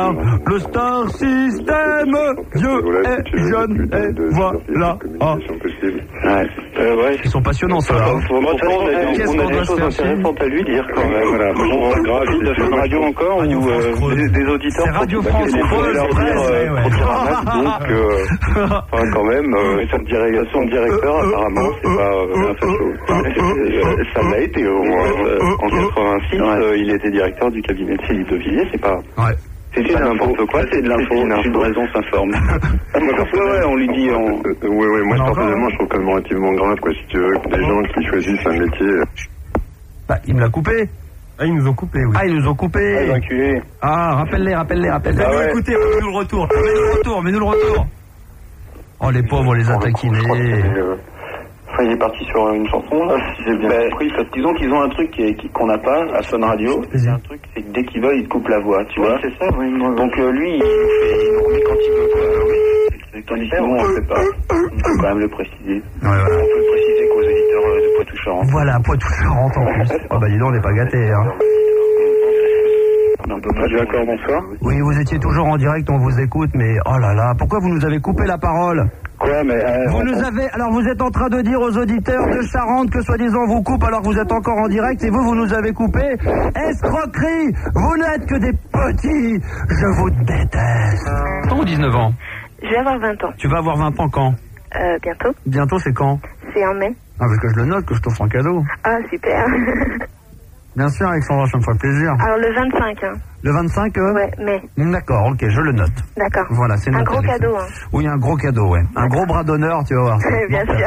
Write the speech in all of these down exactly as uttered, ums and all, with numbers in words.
Le Star System, vieux et jeune, et voilà. Ah. Ouais. Euh, ouais. Ils sont passionnants, ça. Bon, on a des choses intéressantes à lui dire quand même. Voilà. On gravite de Fun Radio encore Radio ou France euh, Creuse. des, des auditeurs. C'est Radio pour- France pour Creuse, leur Creuse, dire, euh, ouais, pour ouais. dire un max, donc, euh, enfin, quand même, euh, son, direct, son directeur, apparemment, c'est pas euh, un facho. Euh, Ça l'a été au moins. Euh, En quatre-vingt-six, euh, il était directeur du cabinet de Philippe de Villiers, c'est pas... Ouais. C'est n'importe quoi, c'est de l'info, une raison s'informe. Ouais, ouais, on lui dit... On... Euh, ouais, ouais, moi Non, personnellement, je trouve quand même relativement grave, quoi, si tu veux, que des gens qui choisissent un métier. Bah, il me l'a coupé. Ah, ils nous ont coupé, oui. Ah, ils nous ont coupé. Ah, les enculés. Ah, rappelle-les, rappelle-les, rappelle-les. Ah Mais ouais. écoutez, mets-nous le retour. Mets-nous le retour, mets-nous le retour. Oh, les pauvres, on les a taquinés. Enfin, il est parti sur une chanson, là, si j'ai bien compris. Parce que disons qu'ils ont un truc qui est- qui- qu'on n'a pas à Fun Radio. C'est un truc, c'est que dès qu'ils veulent, ils te coupent la voix, tu vois. C'est ça, oui. Donc, euh, lui, il nous fait, il nous remet quand il veut, quoi. Oui. Tandis que nous, on ne sait pas. Il faut quand même le préciser. Ouais, voilà. On peut le préciser qu'aux éditeurs euh, de Poitou-Charentes. Voilà, Poitou-Charentes en plus. Ah bah dis donc, on n'est pas gâtés, hein. D'accord, bonsoir. Oui, vous étiez toujours en direct, on vous écoute, mais oh là là, pourquoi vous nous avez coupé la parole? Quoi, mais... Euh, Vous nous avez, alors vous êtes en train de dire aux auditeurs de Charente que soi-disant vous coupe alors que vous êtes encore en direct et vous, vous nous avez coupé. Escroquerie! Vous n'êtes que des petits! Je vous déteste! Ton dix-neuf ans? Je vais avoir vingt ans. Tu vas avoir vingt ans quand? Euh, bientôt. Bientôt, c'est quand? C'est en mai. Ah, parce que je le note, que je t'offre un cadeau. Ah, super. Bien sûr, Alexandra, ça me ferait plaisir. Alors, le vingt-cinq, hein. Le vingt-cinq euh... Ouais, mai. D'accord, ok, je le note. D'accord. Voilà, c'est Un noté, gros Alexandra. cadeau, hein. Oui, un gros cadeau, ouais. Un gros bras d'honneur, tu vas voir. ça. Bien sûr.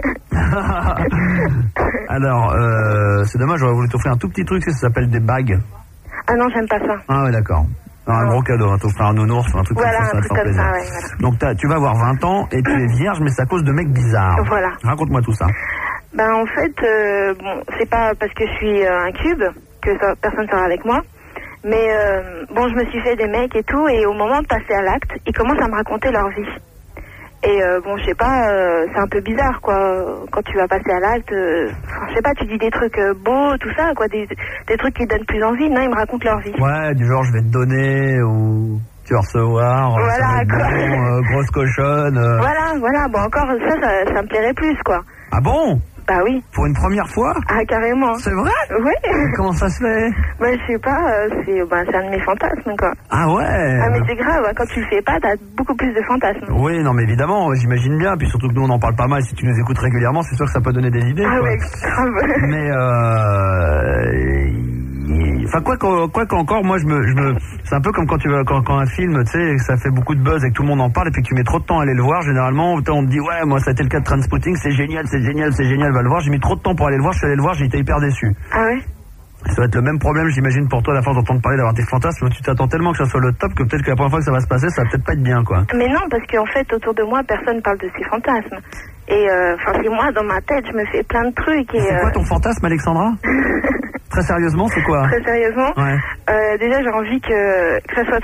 Alors, euh, c'est dommage, j'aurais voulu t'offrir un tout petit truc, ça s'appelle des bagues. Ah non, j'aime pas ça. Ah ouais, d'accord. Un Non. gros cadeau, hein, t'offrir un nounours, un truc Voilà, comme ça, ça un va te truc faire comme plaisir. ça, ouais, voilà. Donc t'as- tu vas avoir vingt ans et tu es vierge, mais c'est à cause de mecs bizarres. Voilà. Raconte-moi tout ça. Ben, en fait, euh, bon, c'est pas parce que je suis euh, un cube que ça, personne sera avec moi. Mais euh, bon, je me suis fait des mecs et tout, et au moment de passer à l'acte, ils commencent à me raconter leur vie. Et euh, bon, je sais pas, euh, c'est un peu bizarre, quoi. Quand tu vas passer à l'acte, euh, enfin, je sais pas, tu dis des trucs euh, beaux, tout ça, quoi, des, des trucs qui donnent plus envie. Non, ils me racontent leur vie. Ouais, du genre je vais te donner ou tu vas recevoir. euh, ça Voilà, va être quoi. bon, euh, grosse cochonne. euh. Voilà, voilà. Bon, encore ça, ça, ça me plairait plus, quoi. Ah bon? Bah oui. Pour une première fois? Ah, carrément. C'est vrai? Oui. Comment ça se fait? Bah, je sais pas, euh, c'est bah, c'est un de mes fantasmes, quoi. Ah ouais? Ah, mais c'est grave, hein, quand tu le fais pas, t'as beaucoup plus de fantasmes. Oui, non mais évidemment, j'imagine bien. Puis surtout que nous on en parle pas mal. Si tu nous écoutes régulièrement, c'est sûr que ça peut donner des idées. Ah quoi. ouais, grave. Mais euh... Enfin quoi qu'en- quoi qu'encore, moi je me, je me, c'est un peu comme quand tu vas, quand, quand un film, tu sais, ça fait beaucoup de buzz et que tout le monde en parle et puis que tu mets trop de temps à aller le voir. Généralement, on te dit ouais, moi ça a été le cas de Trainspotting, c'est génial, c'est génial, c'est génial, va le voir. J'ai mis trop de temps pour aller le voir, je suis allé le voir, j'ai été hyper déçu. Ah ouais? Ça va être le même problème, j'imagine, pour toi, à la fin d'entendre parler d'avoir tes fantasmes. Tu t'attends tellement que ça soit le top que peut-être que la première fois que ça va se passer, ça va peut-être pas être bien, quoi. Mais non, parce qu'en fait, autour de moi, personne parle de ses fantasmes. Et enfin, c'est moi, dans ma tête, je me fais plein de trucs. Et, C'est quoi ton fantasme, Alexandra? Très sérieusement, c'est quoi? Très sérieusement, Ouais. euh, déjà, j'ai envie que, que ça soit